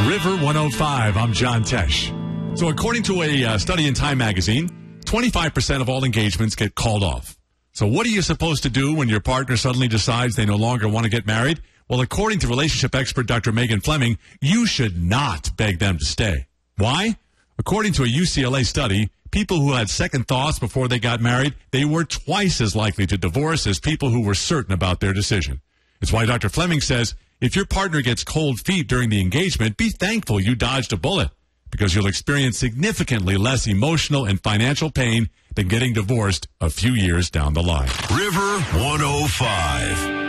River 105, I'm John Tesh. So according to a study in Time magazine, 25% of all engagements get called off. So what are you supposed to do when your partner suddenly decides they no longer want to get married? Well, according to relationship expert Dr. Megan Fleming, you should not beg them to stay. Why? According to a UCLA study, people who had second thoughts before they got married, they were twice as likely to divorce as people who were certain about their decision. It's why Dr. Fleming says, if your partner gets cold feet during the engagement, be thankful you dodged a bullet, because you'll experience significantly less emotional and financial pain than getting divorced a few years down the line. River 105.